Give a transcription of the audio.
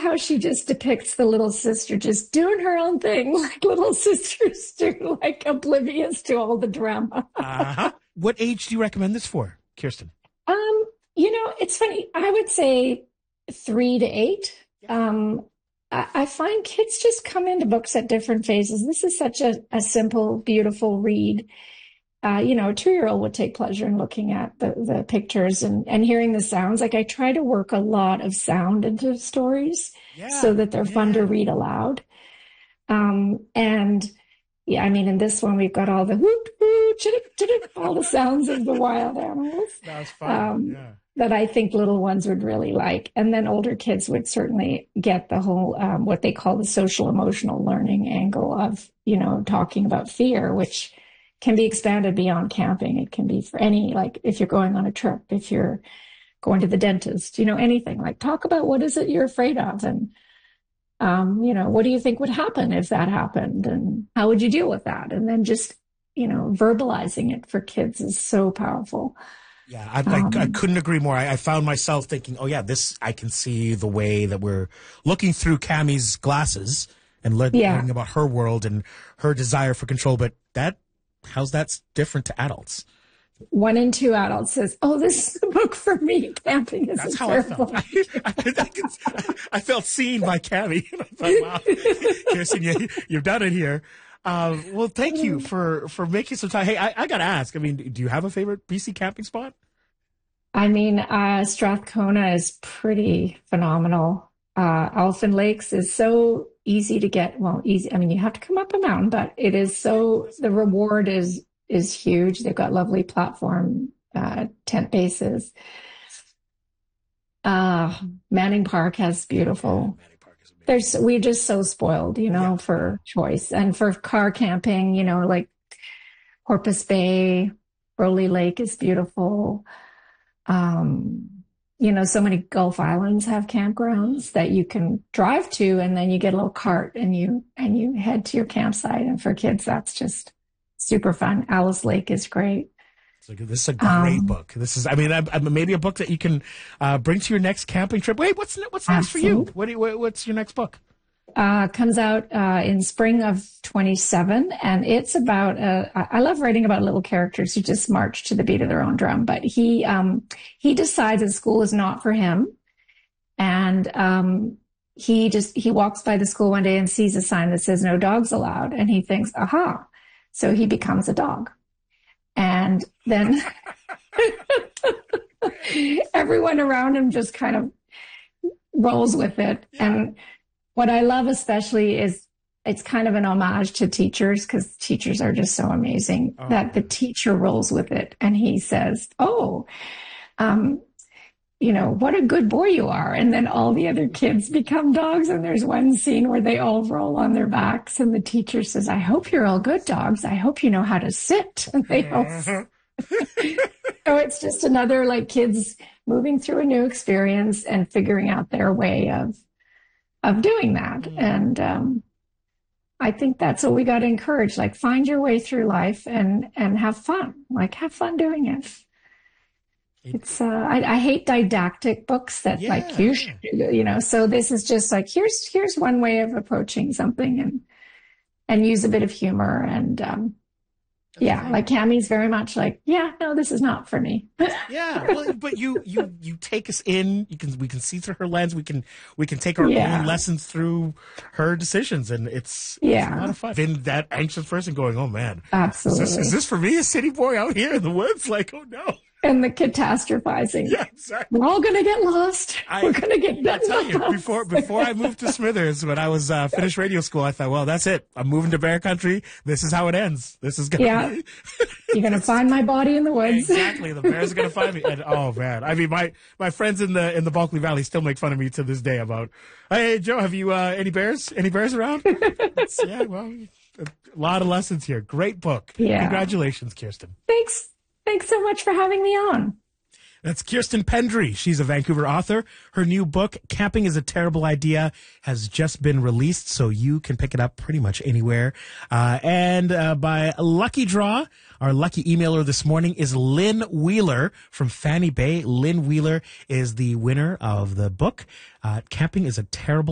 how she just depicts the little sister just doing her own thing, like little sisters do, like oblivious to all the drama. Uh-huh. What age do you recommend this for, Kirsten? It's funny. I would say 3 to 8. I find kids just come into books at different phases. This is such a simple, beautiful read. A 2-year-old would take pleasure in looking at the pictures and hearing the sounds. Like, I try to work a lot of sound into stories so that they're fun to read aloud. And yeah, I mean, in this one, we've got all the hoot, hoot, chitip, chitip, all the sounds of the wild animals. That's fun. That I think little ones would really like. And then older kids would certainly get the whole, what they call the social emotional learning angle of, talking about fear, which can be expanded beyond camping. It can be for any, like if you're going on a trip, if you're going to the dentist, anything, like talk about what is it you're afraid of, and what do you think would happen if that happened, and how would you deal with that? And then just, verbalizing it for kids is so powerful. Yeah, I couldn't agree more. I found myself thinking, oh yeah, I can see the way that we're looking through Cammie's glasses and learning about her world and her desire for control. But how's that different to adults? 1 in 2 adults says, "Oh, this is a book for me. Camping is That's a how terrible I felt. I felt seen by Cammie. I thought, wow, Kirsten, you've done it here. Well, thank you for making some time. Hey, I got to ask, I mean, do you have a favorite BC camping spot? I mean, Strathcona is pretty phenomenal. Elfin Lakes is so easy to get. Well, easy. I mean, you have to come up a mountain, but it is the reward is huge. They've got lovely platform, tent bases. Manning Park has beautiful. We're just so spoiled, for choice, and for car camping, like Porpoise Bay, Broley Lake is beautiful. So many Gulf Islands have campgrounds that you can drive to, and then you get a little cart and you head to your campsite. And for kids, that's just super fun. Alice Lake is great. This is a great book. This is, I mean, maybe a book that you can bring to your next camping trip. Wait, what's next for you? What's your next book? Comes out in spring of 27, and it's about. I love writing about little characters who just march to the beat of their own drum. But he decides that school is not for him, and he walks by the school one day and sees a sign that says "No dogs allowed," and he thinks, "Aha!" So he becomes a dog. And then everyone around him just kind of rolls with it. And what I love especially is it's kind of an homage to teachers, because teachers are just so amazing, that the teacher rolls with it. And he says, what a good boy you are. And then all the other kids become dogs. And there's one scene where they all roll on their backs. And the teacher says, I hope you're all good dogs. I hope you know how to sit. And they all So it's just another, like, kids moving through a new experience and figuring out their way of doing that. And I think that's what we got to encourage. Like, find your way through life and have fun. Like, have fun doing it. It's I hate didactic books that like you should do, so this is just like here's one way of approaching something and use a bit of humor and like Cammie's very much like, no, this is not for me. Well, but you take us in, we can see through her lens, we can take our own lessons through her decisions, and it's a lot of fun. Been that anxious person going, oh man, absolutely, is this for me, a city boy out here in the woods? Like, oh no. And the catastrophizing. Yeah, exactly. We're all going to get lost. We're going to get I tell you, before I moved to Smithers, when I was finished radio school, I thought, well, that's it. I'm moving to Bear Country. This is how it ends. This is going to be. You're going to find my body in the woods. Exactly. The bears are going to find me. And, oh, man. I mean, my friends in the Bulkley Valley still make fun of me to this day about, hey, Joe, have you any bears? Any bears around? A lot of lessons here. Great book. Yeah. Congratulations, Kirsten. Thanks so much for having me on. That's Kirsten Pendry. She's a Vancouver author. Her new book, Camping is a Terrible Idea, has just been released, so you can pick it up pretty much anywhere. And by lucky draw, our lucky emailer this morning is Lynn Wheeler from Fanny Bay. Lynn Wheeler is the winner of the book, Camping is a Terrible